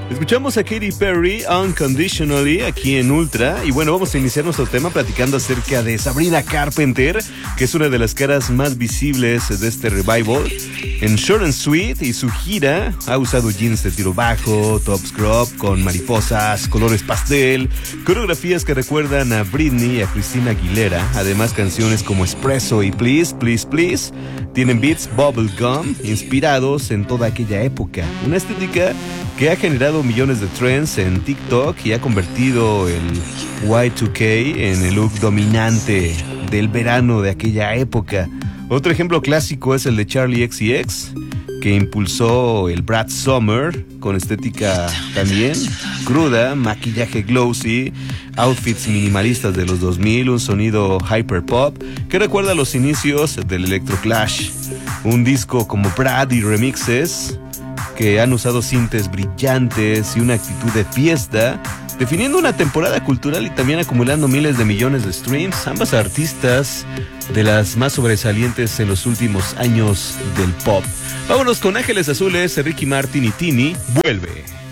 Escuchamos a Katy Perry, Unconditionally, aquí en Ultra. Y bueno, vamos a iniciar nuestro tema platicando acerca de Sabrina Carpenter, que es una de las caras más visibles de este revival. En Short and Sweet y su gira ha usado jeans de tiro bajo, top scrub con mariposas, colores pastel, coreografías que recuerdan a Britney y a Christina Aguilera. Además, canciones como Espresso y Please, Please, Please tienen beats bubblegum inspirados en toda aquella época. Una estética que ha generado millones de trends en TikTok y ha convertido el Y2K en el look dominante del verano de aquella época. Otro ejemplo clásico es el de Charli XCX, que impulsó el Brad Summer con estética también cruda, maquillaje glossy, outfits minimalistas de los 2000, un sonido hyperpop que recuerda los inicios del Electroclash. Un disco como Brad y remixes que han usado sintes brillantes y una actitud de fiesta, definiendo una temporada cultural y también acumulando miles de millones de streams. Ambas artistas de las más sobresalientes en los últimos años del pop. Vámonos con Ángeles Azules, Ricky Martin y Tini. Vuelve.